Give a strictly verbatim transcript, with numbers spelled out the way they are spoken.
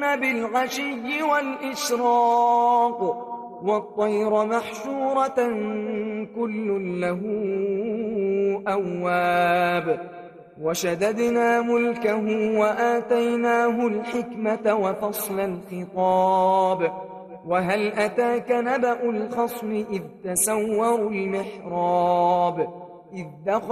يسبحون بالعشي والإشراق والطير محشورة كل له أواب وشددنا ملكه وآتيناه الحكمة وفصل الخطاب وهل أتاك نبأ الخصم إذ تسوروا المحراب إذ دخل